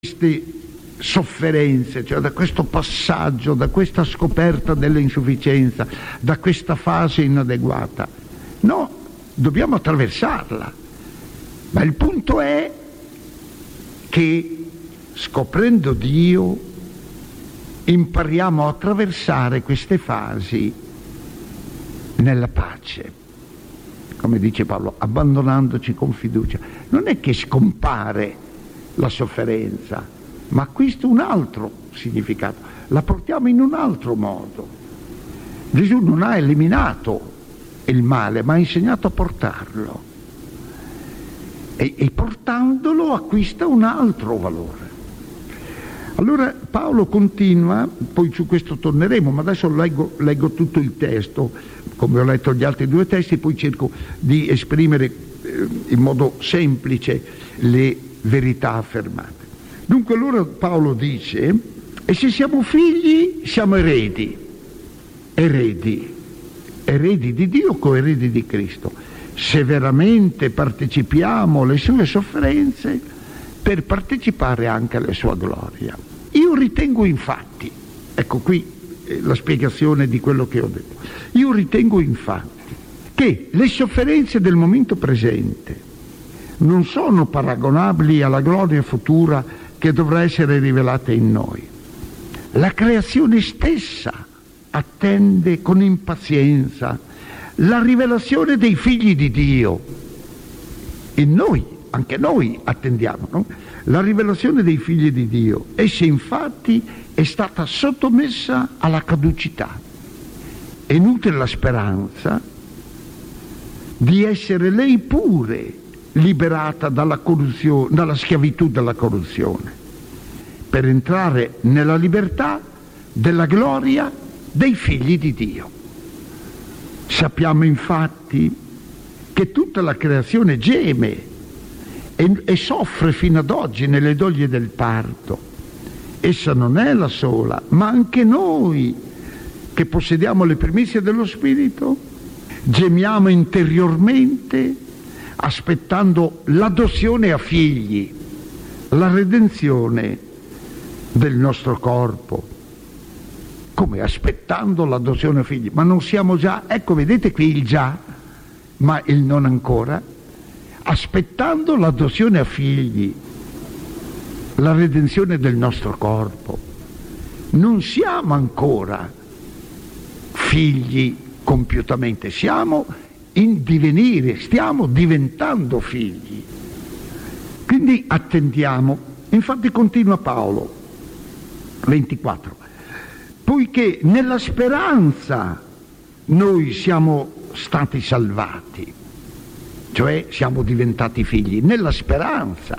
queste sofferenze, cioè da questo passaggio, da questa scoperta dell'insufficienza, da questa fase inadeguata. No, dobbiamo attraversarla. Ma il punto è che scoprendo Dio impariamo a attraversare queste fasi nella pace, come dice Paolo, abbandonandoci con fiducia. Non è che scompare la sofferenza, ma acquista un altro significato, la portiamo in un altro modo. Gesù non ha eliminato il male, ma ha insegnato a portarlo, e portandolo acquista un altro valore. Allora Paolo continua, poi su questo torneremo, ma adesso leggo tutto il testo, come ho letto gli altri due testi, poi cerco di esprimere in modo semplice le verità affermate. Dunque allora Paolo dice: e se siamo figli siamo eredi di Dio, coeredi di Cristo, se veramente partecipiamo alle sue sofferenze per partecipare anche alla sua gloria. Io ritengo infatti, ecco qui la spiegazione di quello che ho detto, io ritengo infatti che le sofferenze del momento presente non sono paragonabili alla gloria futura che dovrà essere rivelata in noi. La creazione stessa attende con impazienza la rivelazione dei figli di Dio. E noi, anche noi attendiamo, no? La rivelazione dei figli di Dio. Essa infatti è stata sottomessa alla caducità e nutre la speranza di essere lei pure liberata dalla corruzione, dalla schiavitù della corruzione, per entrare nella libertà della gloria dei figli di Dio. Sappiamo infatti che tutta la creazione geme e soffre fino ad oggi nelle doglie del parto. Essa non è la sola, ma anche noi che possediamo le primizie dello Spirito gemiamo interiormente aspettando l'adozione a figli, la redenzione del nostro corpo. Come aspettando l'adozione a figli? Ma non siamo già, ecco vedete qui il già, ma il non ancora, aspettando l'adozione a figli, la redenzione del nostro corpo. Non siamo ancora figli compiutamente, siamo in divenire, stiamo diventando figli. Quindi attendiamo. Infatti continua Paolo 24: poiché nella speranza noi siamo stati salvati, cioè siamo diventati figli nella speranza.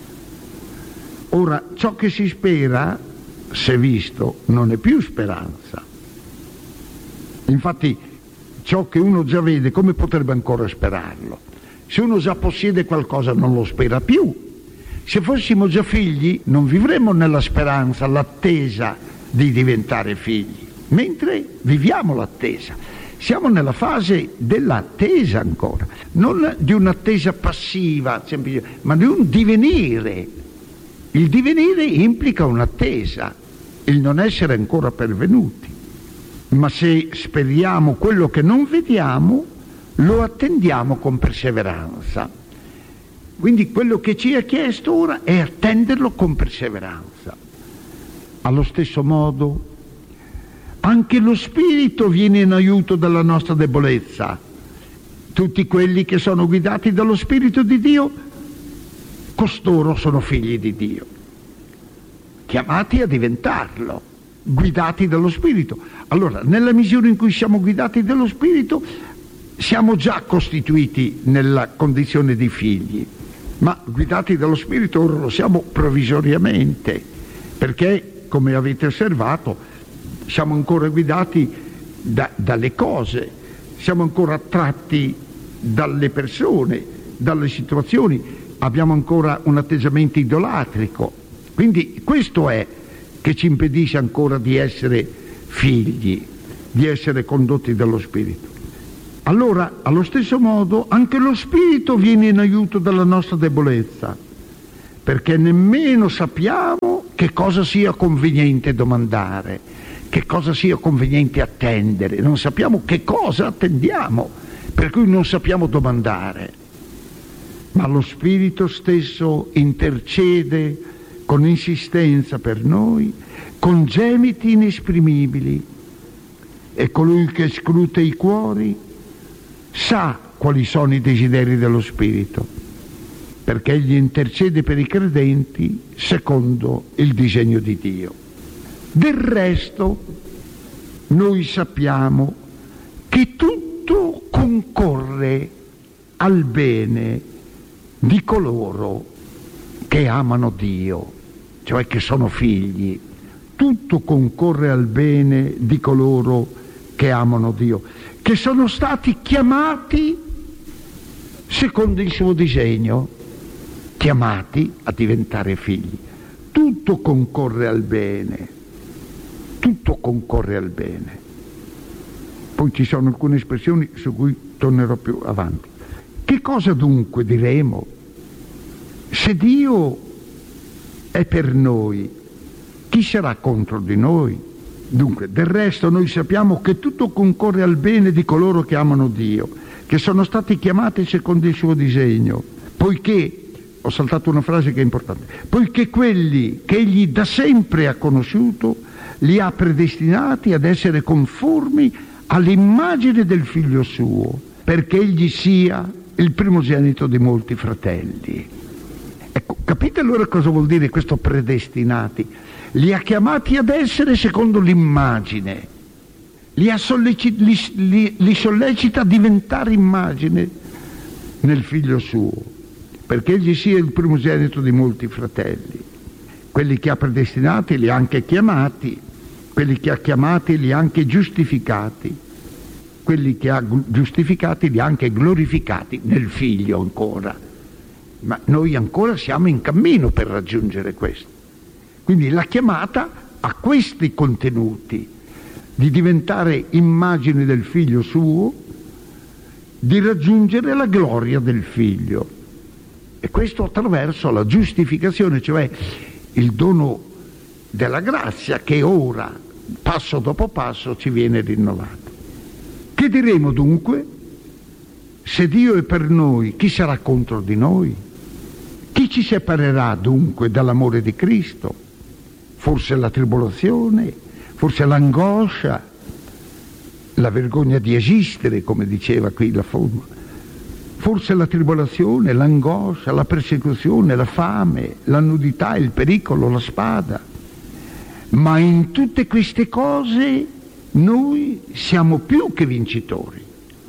Ora, ciò che si spera, se visto, non è più speranza. Infatti ciò che uno già vede, come potrebbe ancora sperarlo? Se uno già possiede qualcosa non lo spera più. Se fossimo già figli non vivremmo nella speranza, l'attesa di diventare figli, mentre viviamo l'attesa. Siamo nella fase dell'attesa ancora, non di un'attesa passiva, ma di un divenire. Il divenire implica un'attesa, il non essere ancora pervenuti. Ma se speriamo quello che non vediamo, lo attendiamo con perseveranza. Quindi quello che ci è chiesto ora è attenderlo con perseveranza. Allo stesso modo, anche lo Spirito viene in aiuto della nostra debolezza. Tutti quelli che sono guidati dallo Spirito di Dio, costoro sono figli di Dio, chiamati a diventarlo, guidati dallo Spirito. Allora, nella misura in cui siamo guidati dallo Spirito, siamo già costituiti nella condizione di figli, ma guidati dallo Spirito ora lo siamo provvisoriamente, perché, come avete osservato, siamo ancora guidati dalle cose, siamo ancora attratti dalle persone, dalle situazioni, abbiamo ancora un atteggiamento idolatrico. Quindi questo è che ci impedisce ancora di essere figli, di essere condotti dallo Spirito. Allora, allo stesso modo, anche lo Spirito viene in aiuto dalla nostra debolezza, perché nemmeno sappiamo che cosa sia conveniente domandare, che cosa sia conveniente attendere, non sappiamo che cosa attendiamo, per cui non sappiamo domandare. Ma lo Spirito stesso intercede con insistenza per noi, con gemiti inesprimibili, e colui che scruta i cuori sa quali sono i desideri dello Spirito, perché egli intercede per i credenti secondo il disegno di Dio. Del resto noi sappiamo che tutto concorre al bene di coloro che amano Dio, cioè che sono figli. Tutto concorre al bene di coloro che amano Dio, che sono stati chiamati secondo il suo disegno, chiamati a diventare figli. Tutto concorre al bene, tutto concorre al bene. Poi ci sono alcune espressioni su cui tornerò più avanti. Che cosa dunque diremo? Se Dio è per noi, chi sarà contro di noi? Dunque, del resto noi sappiamo che tutto concorre al bene di coloro che amano Dio, che sono stati chiamati secondo il suo disegno, poiché, ho saltato una frase che è importante, poiché quelli che egli da sempre ha conosciuto li ha predestinati ad essere conformi all'immagine del figlio suo, perché egli sia il primogenito di molti fratelli. Ecco, capite allora cosa vuol dire questo predestinati? Li ha chiamati ad essere secondo l'immagine, li sollecita a diventare immagine nel figlio suo, perché egli sia il primogenito di molti fratelli. Quelli che ha predestinati li ha anche chiamati, quelli che ha chiamati li ha anche giustificati, quelli che ha giustificati li ha anche glorificati nel figlio ancora. Ma noi ancora siamo in cammino per raggiungere questo. Quindi la chiamata ha questi contenuti, di diventare immagine del figlio suo, di raggiungere la gloria del figlio, e questo attraverso la giustificazione, cioè il dono della grazia che ora, passo dopo passo, ci viene rinnovato. Che diremo dunque? Se Dio è per noi, chi sarà contro di noi? Chi ci separerà dunque dall'amore di Cristo? Forse la tribolazione, forse l'angoscia, la vergogna di esistere, come diceva qui la forma. Forse la tribolazione, l'angoscia, la persecuzione, la fame, la nudità, il pericolo, la spada. Ma in tutte queste cose noi siamo più che vincitori,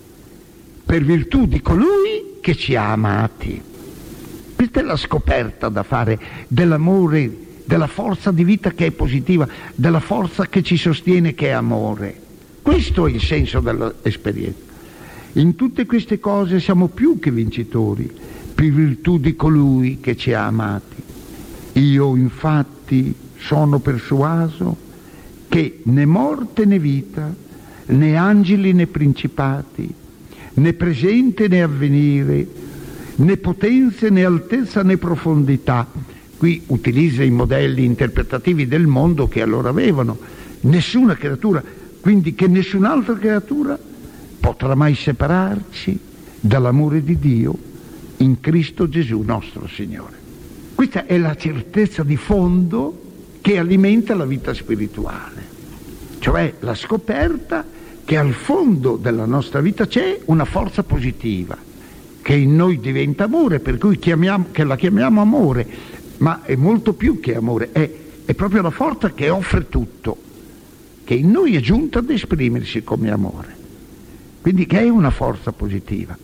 per virtù di colui che ci ha amati. Questa è la scoperta da fare dell'amore, della forza di vita che è positiva, della forza che ci sostiene che è amore. Questo è il senso dell'esperienza. In tutte queste cose siamo più che vincitori, per virtù di colui che ci ha amati. Io infatti sono persuaso che né morte né vita, né angeli né principati, né presente né avvenire, né potenze né altezza né profondità. Qui utilizza i modelli interpretativi del mondo che allora avevano. Nessuna creatura, quindi che nessun'altra creatura potrà mai separarci dall'amore di Dio in Cristo Gesù nostro Signore. Questa è la certezza di fondo che alimenta la vita spirituale, cioè la scoperta che al fondo della nostra vita c'è una forza positiva che in noi diventa amore, per cui che la chiamiamo amore, ma è molto più che amore, è proprio la forza che offre tutto, che in noi è giunta ad esprimersi come amore, quindi che è una forza positiva.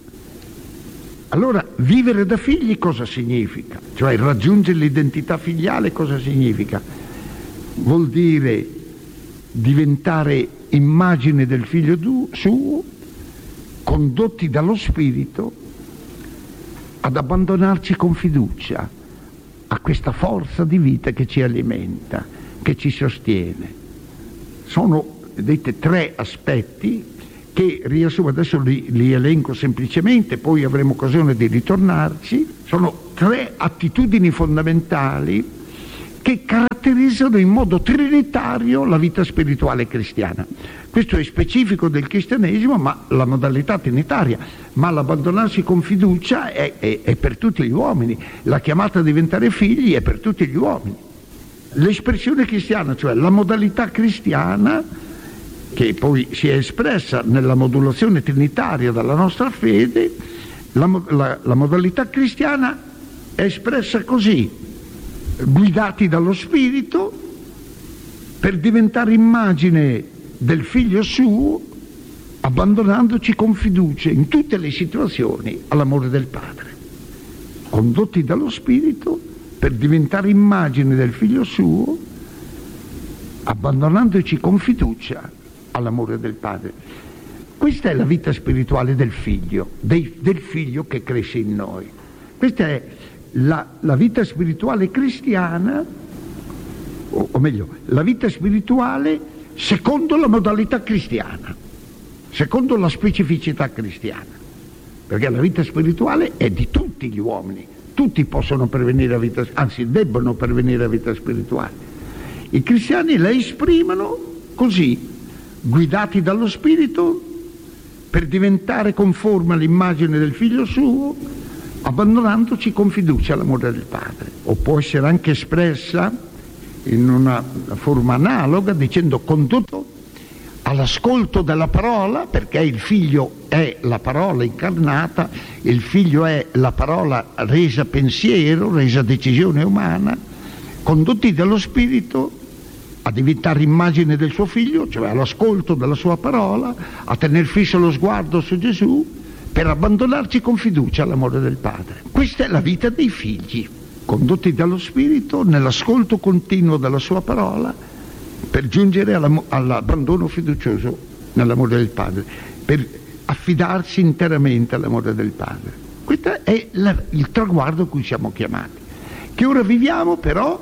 Allora, vivere da figli cosa significa? Cioè raggiungere l'identità filiale cosa significa? Vuol dire diventare immagine del figlio suo, condotti dallo Spirito ad abbandonarci con fiducia a questa forza di vita che ci alimenta, che ci sostiene. Sono, vedete, 3 aspetti che riassumo, adesso li elenco semplicemente, poi avremo occasione di ritornarci. Sono 3 attitudini fondamentali che caratterizzano in modo trinitario la vita spirituale cristiana. Questo è specifico del cristianesimo, ma la modalità trinitaria, ma l'abbandonarsi con fiducia è per tutti gli uomini, la chiamata a diventare figli è per tutti gli uomini. L'espressione cristiana, cioè la modalità cristiana, che poi si è espressa nella modulazione trinitaria della nostra fede, la modalità cristiana è espressa così: guidati dallo Spirito per diventare immagine del Figlio suo, abbandonandoci con fiducia in tutte le situazioni all'amore del Padre. Condotti dallo Spirito per diventare immagine del Figlio suo, abbandonandoci con fiducia all'amore del Padre. Questa è la vita spirituale del Figlio, del Figlio che cresce in noi. Questa è la vita spirituale cristiana, o meglio, la vita spirituale secondo la modalità cristiana, secondo la specificità cristiana, perché la vita spirituale è di tutti gli uomini, tutti possono pervenire a vita, anzi debbono pervenire a vita spirituale. I cristiani la esprimono così, guidati dallo Spirito per diventare conforme all'immagine del Figlio suo, abbandonandoci con fiducia all'amore del Padre. O può essere anche espressa in una forma analoga dicendo condotto all'ascolto della parola, perché il Figlio è la parola incarnata, il Figlio è la parola resa pensiero, resa decisione umana, condotti dallo Spirito a diventare immagine del suo Figlio, cioè all'ascolto della sua parola, a tener fisso lo sguardo su Gesù, per abbandonarci con fiducia all'amore del Padre. Questa è la vita dei figli, condotti dallo Spirito nell'ascolto continuo della sua parola, per giungere all'abbandono fiducioso nell'amore del Padre, per affidarsi interamente all'amore del Padre. Questo è il traguardo a cui siamo chiamati, che ora viviamo però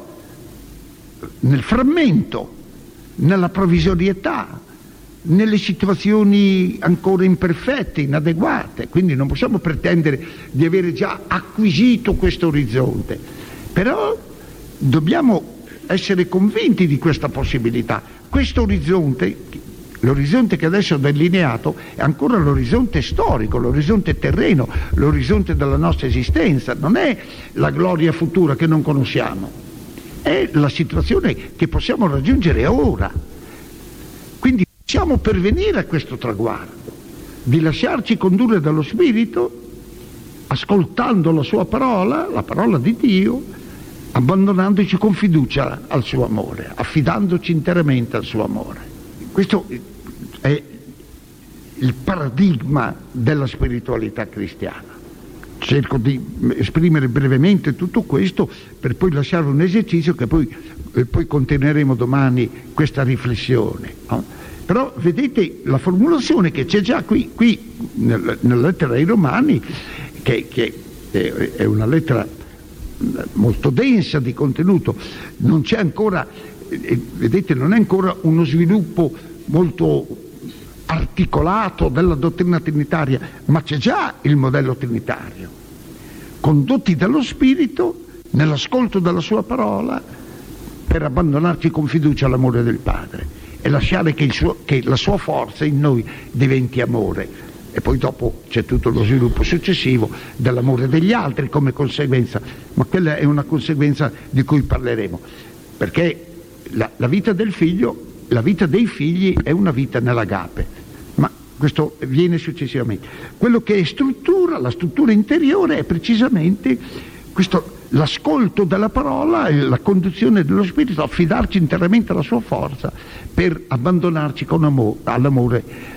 nel frammento, nella provvisorietà, nelle situazioni ancora imperfette, inadeguate, quindi non possiamo pretendere di avere già acquisito questo orizzonte, però dobbiamo essere convinti di questa possibilità. Questo orizzonte, l'orizzonte che adesso ho delineato, è ancora l'orizzonte storico, l'orizzonte terreno, l'orizzonte della nostra esistenza, non è la gloria futura che non conosciamo, è la situazione che possiamo raggiungere ora. Quindi possiamo pervenire a questo traguardo di lasciarci condurre dallo Spirito, ascoltando la sua parola, la parola di Dio, abbandonandoci con fiducia al suo amore, affidandoci interamente al suo amore. Questo è il paradigma della spiritualità cristiana. Cerco di esprimere brevemente tutto questo per poi lasciare un esercizio che poi continueremo domani questa riflessione, no? Però vedete la formulazione che c'è già qui nella lettera ai Romani, che è una lettera molto densa di contenuto, non c'è ancora, vedete, non è ancora uno sviluppo molto articolato della dottrina trinitaria, ma c'è già il modello trinitario, condotti dallo Spirito nell'ascolto della sua parola per abbandonarci con fiducia all'amore del Padre e lasciare che la sua forza in noi diventi amore. E poi dopo c'è tutto lo sviluppo successivo dell'amore degli altri come conseguenza, ma quella è una conseguenza di cui parleremo, perché la vita del figlio, la vita dei figli è una vita nell'agape, ma questo viene successivamente. Quello che è struttura, la struttura interiore è precisamente questo, l'ascolto della parola e la conduzione dello Spirito, affidarci interamente alla sua forza per abbandonarci con all'amore